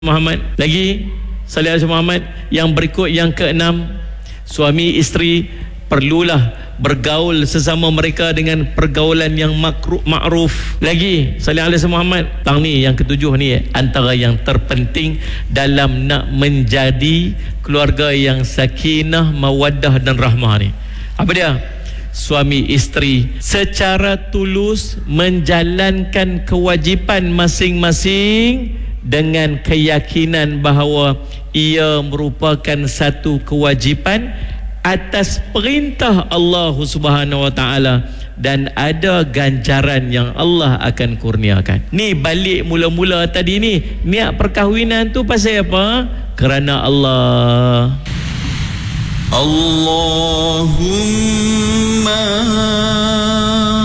Muhammad. Lagi salih alaihi Muhammad. Yang berikut, yang keenam, suami isteri perlulah bergaul sesama mereka dengan pergaulan yang ma'ruf. Lagi salih alaihi Muhammad. Tang ni yang ketujuh ni, antara yang terpenting dalam nak menjadi keluarga yang sakinah, mawaddah dan rahmah ni. Apa dia? Suami isteri secara tulus menjalankan kewajipan masing-masing dengan keyakinan bahawa ia merupakan satu kewajipan atas perintah Allah Subhanahu Wa Taala dan ada ganjaran yang Allah akan kurniakan. Ni balik mula-mula tadi ni, niat perkahwinan tu pasal apa? Kerana Allah. Allahumma